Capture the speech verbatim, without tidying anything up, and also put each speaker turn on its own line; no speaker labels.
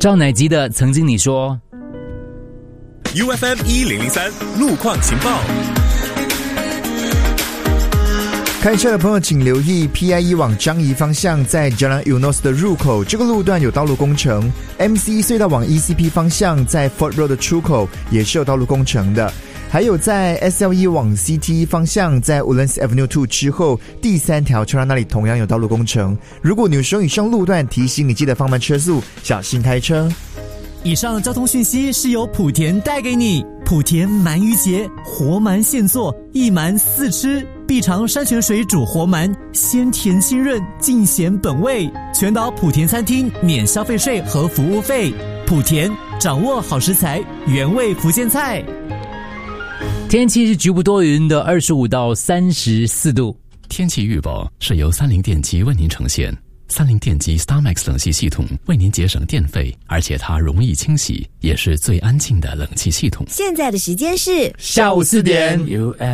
赵乃吉的曾经你说。
U F M 一零零三路况情报。
开车的朋友请留意 P I E 往樟宜方向在 Jalan Eunos 的入口，这个路段有道路工程。 M C 隧道往 E C P 方向在 Fort Road 的出口也是有道路工程的。还有在 S L E 往 C T E 方向在 Woodlands Avenue 二之后第三条车道那里同样有道路工程。如果你有使用以上路段，提醒你记得放慢车速，小心开车。
以上交通讯息是由莆田带给你。莆田鳗鱼节，活鳗现做，一鳗四吃，必尝山泉水煮活鳗，鲜甜清润，尽显本味。全岛莆田餐厅免消费税和服务费。莆田掌握好食材，原味福建菜。
天气是局部多云的，二十五到三十四度。
天气预报是由三菱电机为您呈现。三菱电机 StarMax 冷气系统为您节省电费，而且它容易清洗，也是最安静的冷气系统。
现在的时间是
下午四点。